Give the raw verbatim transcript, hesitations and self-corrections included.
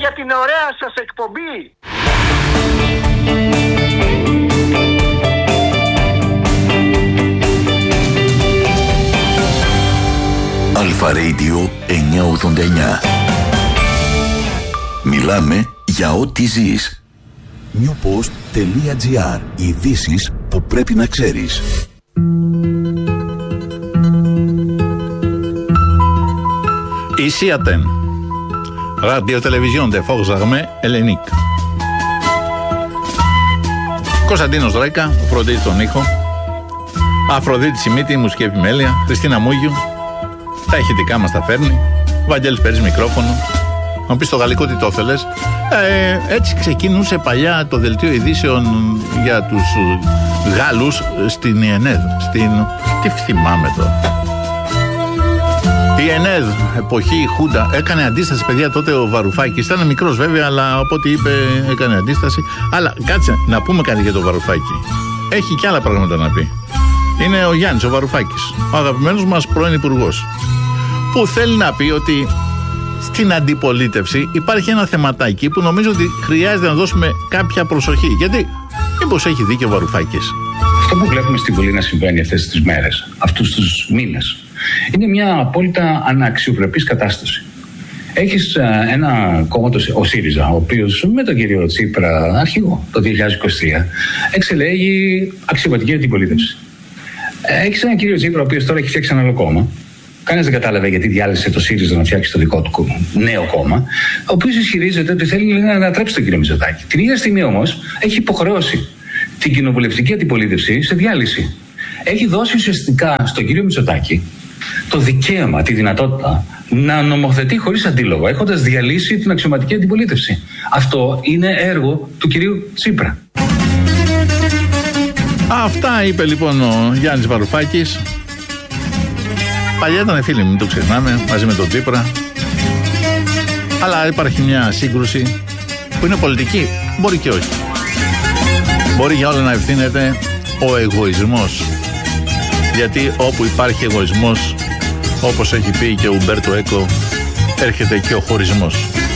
για την ωραία σας εκπομπή. Αλφα Radio εννιακόσια ογδόντα εννιά. Μιλάμε για ό,τι ζεις. newpost.gr. Ειδήσεις που πρέπει να ξέρεις. Η ΣΥΑΤΕΝ Ραδιοτελεβιζιόν de Force Armée Hellenique. Κωνσταντίνος Δρέκα, φροντίζει τον ήχο. Αφροδίτη Σιμίτη, μουσική επιμέλεια. Χριστίνα Μούγιου, τα ηχητικά μας τα φέρνει. Βαγγέλης παίζει μικρόφωνο. Να πεις στο γαλλικό τι το θέλες. Ε, έτσι ξεκινούσε παλιά το δελτίο ειδήσεων για τους Γάλλους στην ΕΝΕΔ. Στην... Τι θυμάμαι τώρα. Η ΕΝΕΔ, εποχή Χούντα, έκανε αντίσταση, παιδιά, τότε ο Βαρουφάκης. Ήταν μικρός βέβαια, αλλά από ό,τι είπε έκανε αντίσταση. Αλλά κάτσε να πούμε κάτι για τον Βαρουφάκη. Έχει και άλλα πράγματα να πει. Είναι ο Γιάννης ο Βαρουφάκης, ο αγαπημένος μας πρώην υπουργός, που θέλει να πει ότι στην αντιπολίτευση υπάρχει ένα θεματάκι που νομίζω ότι χρειάζεται να δώσουμε κάποια προσοχή. Γιατί μήπως έχει δίκιο ο Βαρουφάκης. Αυτό που βλέπουμε στην Βουλή να συμβαίνει αυτές τις μέρες, αυτούς τους μήνες, είναι μια απόλυτα αναξιοπρεπής κατάσταση. Έχεις ένα κόμμα, ο ΣΥΡΙΖΑ, ο οποίος με τον κύριο Τσίπρα, αρχηγό το δύο χιλιάδες είκοσι τρία, εξελέγει αξιωματική αντιπολίτευση. Έχεις έναν κύριο Τσίπρα, ο οποίος τώρα έχει φτιάξει ένα άλλο κόμμα. Κανείς δεν κατάλαβε γιατί διάλυσε το ΣΥΡΙΖΑ να φτιάξει το δικό του νέο κόμμα, ο οποίος ισχυρίζεται ότι θέλει να ανατρέψει τον κύριο Μητσοτάκη. Την ίδια στιγμή όμως έχει υποχρεώσει την κοινοβουλευτική αντιπολίτευση σε διάλυση. Έχει δώσει ουσιαστικά στον κύριο Μητσοτάκη το δικαίωμα, τη δυνατότητα να νομοθετεί χωρίς αντίλογο, έχοντας διαλύσει την αξιωματική αντιπολίτευση. Αυτό είναι έργο του κυρίου Τσίπρα. Αυτά είπε λοιπόν ο Γιάννης Βαρουφάκης. Παλιά ήταν φίλοι, μην το ξεχνάμε, μαζί με τον Τσίπρα. Αλλά υπάρχει μια σύγκρουση που είναι πολιτική, μπορεί και όχι. Μπορεί για όλα να ευθύνεται ο εγωισμός. Γιατί όπου υπάρχει εγωισμός, όπως έχει πει και ο Ουμπέρτο Έκο, έρχεται και ο χωρισμός.